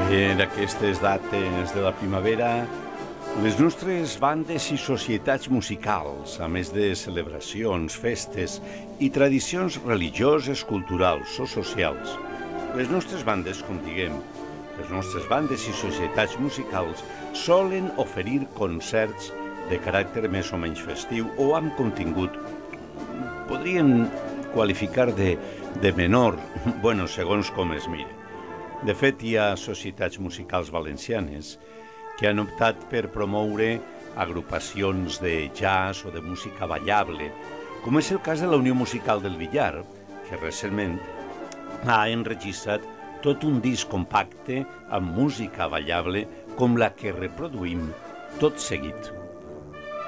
En aquestes dates de la primavera, les nostres bandes i societats musicals, a més de celebracions, festes i tradicions religioses, culturals o socials, les nostres bandes, com diguem, les nostres bandes i societats musicals solen oferir concerts de caràcter més o menys festiu o amb contingut, podrien qualificar de menor, bueno, segons com es mire. De fet, hi ha societats musicals valencianes que han optat per promoure agrupacions de jazz o de música ballable, com és el cas de la Unió Musical del Villar, que recentment ha enregistrat tot un disc compacte amb música ballable com la que reproduïm tot seguit.